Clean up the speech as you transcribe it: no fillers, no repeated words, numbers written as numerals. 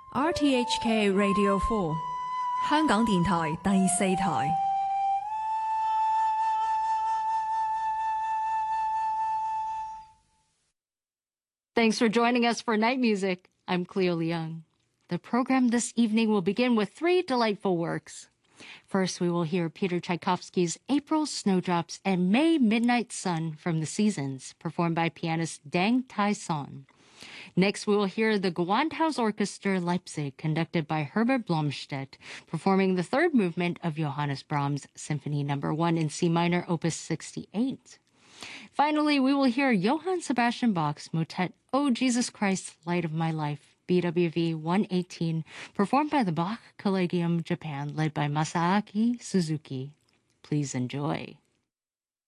RTHK Radio 4香港電台第四台。 Thanks for joining us for Night Music. I'm Cleo Leung. The program this evening will begin with three delightful works. First, we will hear Peter Tchaikovsky's April Snowdrops and May Midnight Sun from The Seasons, performed by pianist Dang Tai Son. Next, we will hear the Gewandhaus Orchestra Leipzig, conducted by Herbert Blomstedt, performing the third movement of Johannes Brahms' Symphony No. 1 in C minor, Opus 68. Finally, we will hear Johann Sebastian Bach's motet, O Jesus Christ, Light of My Life, BWV 118, performed by the Bach Collegium Japan, led by Masaaki Suzuki. Please enjoy.